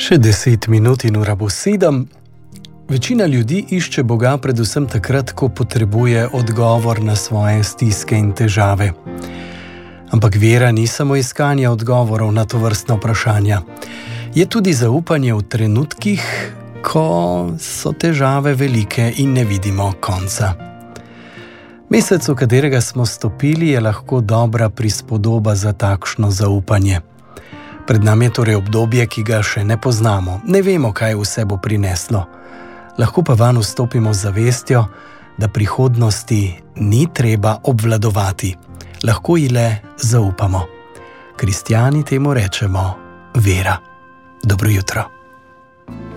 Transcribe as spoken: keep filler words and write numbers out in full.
Še deset minut in ura bo sedem. Večina ljudi išče Boga predvsem takrat, ko potrebuje odgovor na svoje stiske in težave. Ampak vera ni samo iskanje odgovorov na tovrstna vprašanja. Je tudi zaupanje v trenutkih, ko so težave velike in ne vidimo konca. Mesec, v katerega smo stopili, je lahko dobra prispodoba za takšno zaupanje. Pred nami je torej obdobje, ki ga še ne poznamo. Ne vemo, kaj vse bo prineslo. Lahko pa vanj vstopimo z zavestjo, da prihodnosti ni treba obvladovati. Lahko ji le zaupamo. Kristjani temu rečemo vera. Dobro jutro.